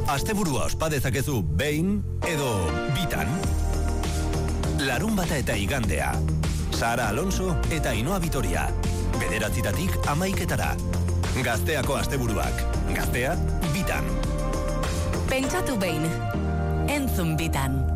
Asteburua ospa dezakezu behin edo bitan. Larunbata eta igandea. Sara Alonso eta Ainhoa Vitoria. 9:00 11:00. Gazteako asteburuak. Gaztea bitan. Pentsatu behin. Entzun bitan.